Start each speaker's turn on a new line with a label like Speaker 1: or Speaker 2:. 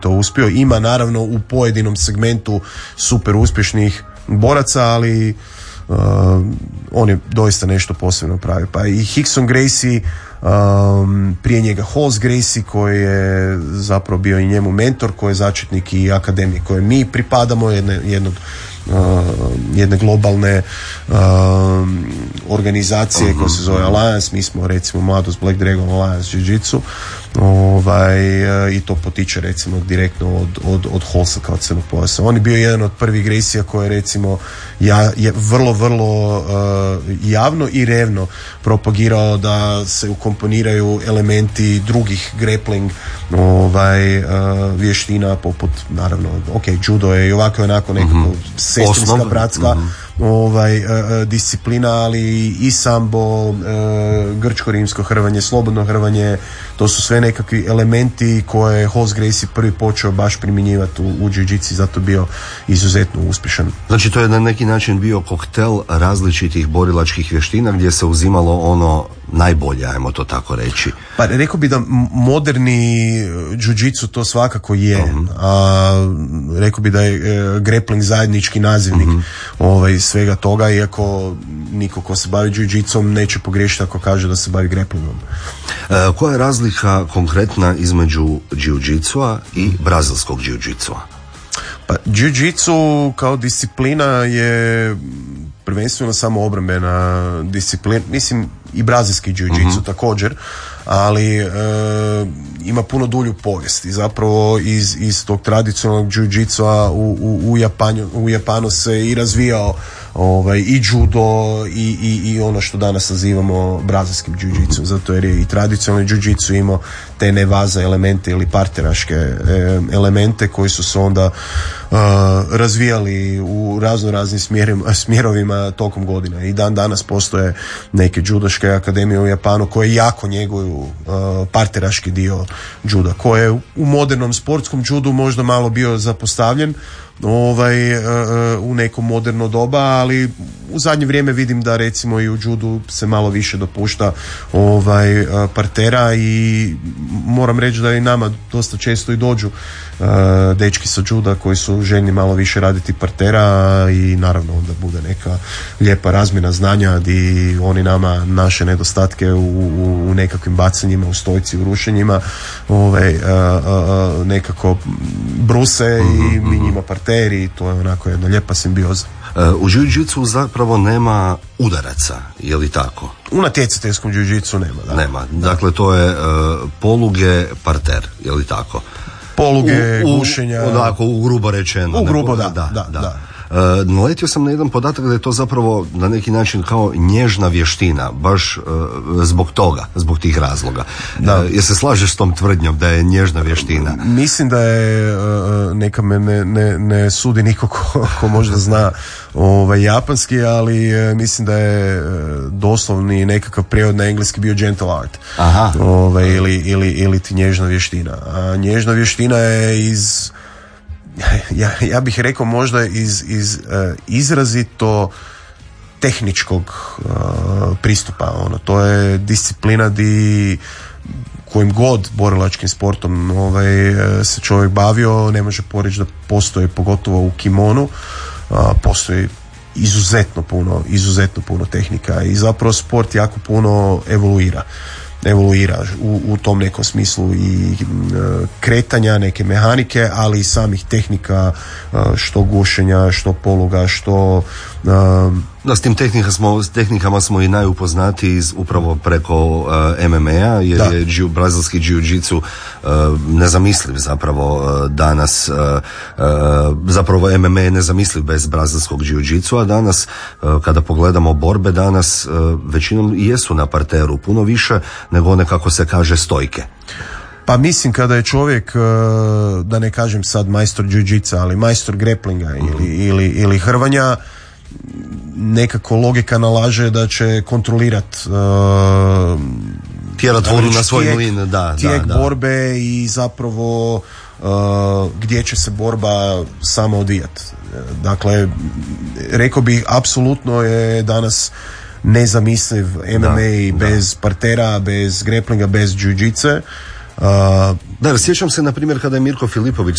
Speaker 1: to uspio. Ima naravno u pojedinom segmentu super uspješnih boraca, ali on je doista nešto posebno pravi. Pa i Rickson Gracie, prije njega Hollis Gracie koji je zapravo bio i njemu mentor, koji je začetnik i akademije koje mi pripadamo, jedne globalne organizacije koja se zove Alliance. Mi smo recimo mladost Black Dragon Alliance Jiu-Jitsu, i to potiče recimo direktno od Hollsa kao crnog pojasa. On je bio jedan od prvih Gracija koji je recimo je vrlo javno i revno propagirao da se ukomponiraju elementi drugih grappling vještina poput naravno judo je i ovako onako nekako sestrinska bratska disciplina, ali i sambo, grčko-rimsko hrvanje, slobodno hrvanje, to su sve nekakvi elementi koje je Hollis Gracie prvi počeo baš primjenjivati u jiu-jitsu, zato bio izuzetno uspješan.
Speaker 2: Znači to je na neki način bio koktel različitih borilačkih vještina gdje se uzimalo ono najbolje, ajmo to tako reći.
Speaker 1: Pa rekao bi da moderni jiu-jitsu to svakako je, a rekao bi da je grappling zajednički nazivnik svega toga, iako niko ko se bavi jiu-jitsom neće pogriješiti ako kaže da se bavi grapplingom.
Speaker 2: Koja je razlika konkretna između jiu-jitsua i brazilskog jiu-jitsua?
Speaker 1: Pa jiu-jitsu kao disciplina je prvenstveno samo obrambena disciplina, mislim i brazilski jiu-jitsu također, ali ima puno dulju povijest i zapravo iz tog tradicionalnog jiu-jitsua u Japanu se i razvijao i judo i ono što danas nazivamo brazilskim jiu-jitsu, zato jer je i tradicionalni jiu-jitsu imao te nevaza elemente ili parteraške elemente koji su se onda razvijali u raznim smjerovima tokom godina. I dan danas postoje neke judoške akademije u Japanu koje jako njeguju parteraški dio juda, koji je u modernom sportskom judu možda malo bio zapostavljen u neko moderno doba, ali u zadnje vrijeme vidim da recimo i u judu se malo više dopušta partera i moram reći da i nama dosta često i dođu dečki sa juda koji su željni malo više raditi partera i naravno onda bude neka lijepa razmjena znanja gdje oni nama naše nedostatke u nekakvim bacanjima, u stojci, u rušenjima nekako bruse i mi njima parteri, to je onako jedna lijepa simbioza.
Speaker 2: U jiu-jitsu zapravo nema udaraca, je li tako?
Speaker 1: U natjecateljskom jiu-jitsu nema. Da.
Speaker 2: Nema, dakle to je poluge, parter, je li tako?
Speaker 1: Poluge, gušenja.
Speaker 2: Onako, u grubo rečeno.
Speaker 1: U grubo, da.
Speaker 2: Naletio sam na jedan podatak da je to zapravo na neki način kao nježna vještina, baš zbog toga, zbog tih razloga. Jer se slažeš s tom tvrdnjom da je nježna vještina?
Speaker 1: Mislim da je, neka me ne sudi niko ko možda zna japanski, ali mislim da je doslovni nekakav prijevod na engleski bio gentle art.
Speaker 2: Aha.
Speaker 1: Ili ti nježna vještina. A nježna vještina je iz ja bih rekao možda iz izrazito tehničkog pristupa. To je disciplina kojim god borilačkim sportom se čovjek bavio, ne može poreći da postoji, pogotovo u kimonu, postoji izuzetno puno tehnika i zapravo sport jako puno evoluira u tom nekom smislu i kretanja, neke mehanike, ali i samih tehnika, što gušenja, što poluga, što...
Speaker 2: Da, s tim tehnikama smo i najupoznatiji upravo preko MMA, jer je brazilski jiu-jitsu nezamisliv zapravo danas, zapravo MMA je nezamisliv bez brazilskog jiu-jitsu, a danas kada pogledamo borbe danas većinom jesu na parteru, puno više nego one, kako se kaže, stojke.
Speaker 1: Pa mislim kada je čovjek, da ne kažem sad majstor jiu-jitsa, ali majstor grapplinga ili hrvanja, nekako logika nalaže da će kontrolirat
Speaker 2: tjerotvoru na svoj mlin,
Speaker 1: tijek borbe i zapravo gdje će se borba sama odvijat. Dakle, rekao bih, apsolutno je danas nezamisliv MMA bez partera, bez grapplinga, bez jiu-jitse.
Speaker 2: Da, sjećam se na primjer kada je Mirko Filipović